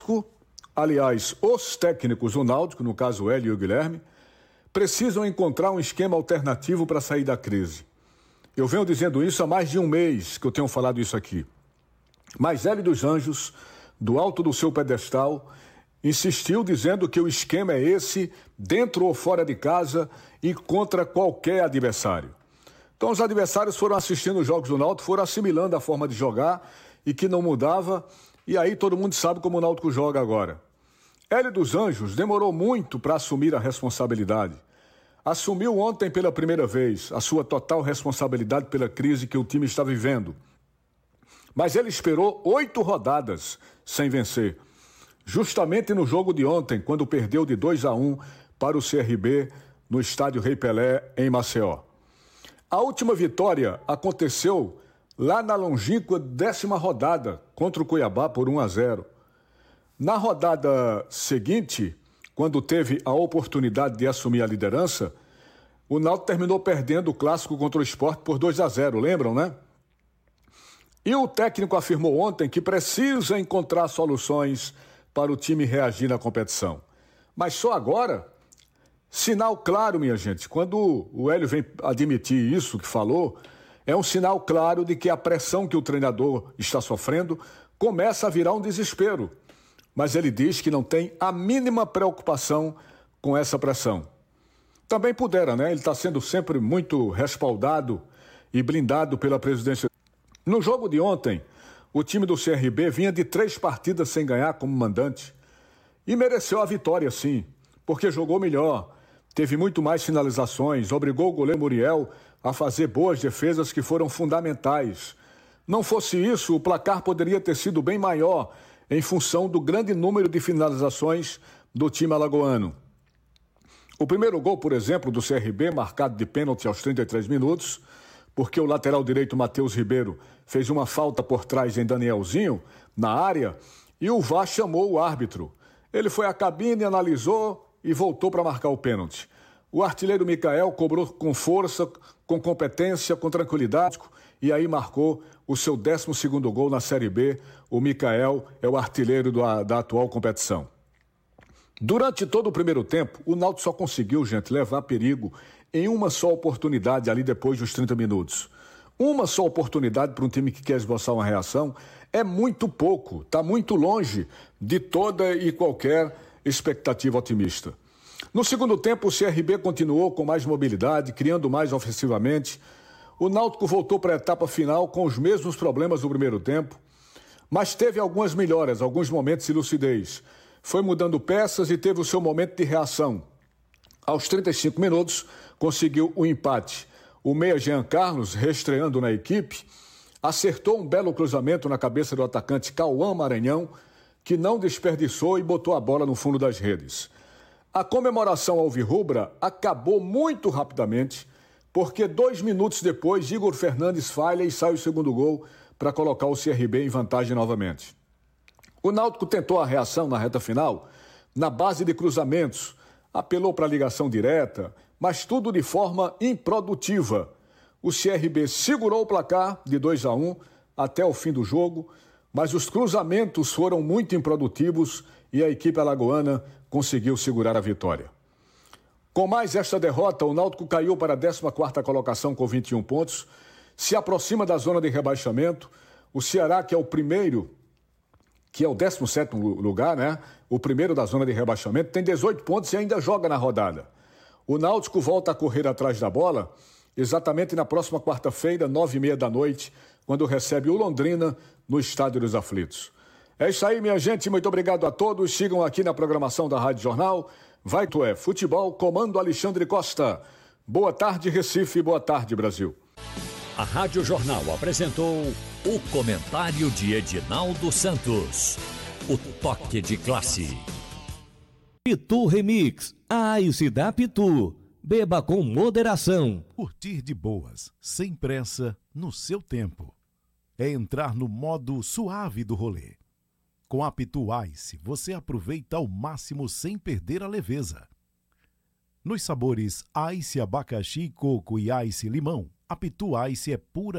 Aliás, os técnicos do Náutico, no caso o Hélio e o Guilherme, precisam encontrar um esquema alternativo para sair da crise. Eu venho dizendo isso há mais de um mês que eu tenho falado isso aqui. Mas Hélio dos Anjos, do alto do seu pedestal, insistiu dizendo que o esquema é esse, dentro ou fora de casa e contra qualquer adversário. Então os adversários foram assistindo os jogos do Náutico, foram assimilando a forma de jogar e que não mudava, e aí todo mundo sabe como o Náutico joga agora. Hélio dos Anjos demorou muito para assumir a responsabilidade. Assumiu ontem pela primeira vez a sua total responsabilidade pela crise que o time está vivendo. Mas ele esperou 8 rodadas sem vencer. Justamente no jogo de ontem, quando perdeu de 2-1 para o CRB no estádio Rei Pelé, em Maceió. A última vitória aconteceu lá na longínqua 10ª rodada, contra o Cuiabá por 1-0. Na rodada seguinte, quando teve a oportunidade de assumir a liderança, o Náutico terminou perdendo o clássico contra o Sport por 2-0, lembram, né? E o técnico afirmou ontem que precisa encontrar soluções para o time reagir na competição. Mas só agora, sinal claro, minha gente, quando o Hélio vem admitir isso que falou, é um sinal claro de que a pressão que o treinador está sofrendo começa a virar um desespero. Mas ele diz que não tem a mínima preocupação com essa pressão. Também pudera, né? Ele está sendo sempre muito respaldado e blindado pela presidência. No jogo de ontem, o time do CRB vinha de 3 partidas sem ganhar como mandante e mereceu a vitória, sim, porque jogou melhor, teve muito mais finalizações, obrigou o goleiro Muriel a fazer boas defesas que foram fundamentais. Não fosse isso, o placar poderia ter sido bem maior em função do grande número de finalizações do time alagoano. O primeiro gol, por exemplo, do CRB, marcado de pênalti aos 33 minutos, porque o lateral direito Matheus Ribeiro fez uma falta por trás em Danielzinho, na área, e o VAR chamou o árbitro. Ele foi à cabine, analisou e voltou para marcar o pênalti. O artilheiro Micael cobrou com força, com competência, com tranquilidade, e aí marcou o seu 12º gol na Série B. O Micael é o artilheiro da atual competição. Durante todo o primeiro tempo, o Náutico só conseguiu, gente, levar perigo em uma só oportunidade ali depois dos 30 minutos. Uma só oportunidade para um time que quer esboçar uma reação é muito pouco, está muito longe de toda e qualquer expectativa otimista. No segundo tempo, o CRB continuou com mais mobilidade, criando mais ofensivamente. O Náutico voltou para a etapa final com os mesmos problemas do primeiro tempo, mas teve algumas melhoras, alguns momentos de lucidez. Foi mudando peças e teve o seu momento de reação. Aos 35 minutos, conseguiu o empate. O meia Jean Carlos, reestreando na equipe, acertou um belo cruzamento na cabeça do atacante Cauã Maranhão, que não desperdiçou e botou a bola no fundo das redes. A comemoração alvirrubra acabou muito rapidamente, porque 2 minutos depois, Igor Fernandes falha e sai o segundo gol para colocar o CRB em vantagem novamente. O Náutico tentou a reação na reta final, na base de cruzamentos, apelou para a ligação direta, mas tudo de forma improdutiva. O CRB segurou o placar de 2-1 até o fim do jogo, mas os cruzamentos foram muito improdutivos e a equipe alagoana conseguiu segurar a vitória. Com mais esta derrota, o Náutico caiu para a 14ª colocação com 21 pontos, se aproxima da zona de rebaixamento. O Ceará, que é o 17º lugar, né? O primeiro da zona de rebaixamento, tem 18 pontos e ainda joga na rodada. O Náutico volta a correr atrás da bola exatamente na próxima quarta-feira, 9h30 da noite, quando recebe o Londrina no Estádio dos Aflitos. É isso aí, minha gente. Muito obrigado a todos. Sigam aqui na programação da Rádio Jornal. Vai tu é Futebol, comando Alexandre Costa. Boa tarde, Recife. Boa tarde, Brasil. A Rádio Jornal apresentou o comentário de Edinaldo Santos. O toque de classe. Pitu Remix. A Ice da Pitu. Beba com moderação. Curtir de boas, sem pressa, no seu tempo. É entrar no modo suave do rolê. Com a Pitu Ice, você aproveita ao máximo sem perder a leveza. Nos sabores Ice Abacaxi, Coco e Ice Limão, a Pitu Ice é pura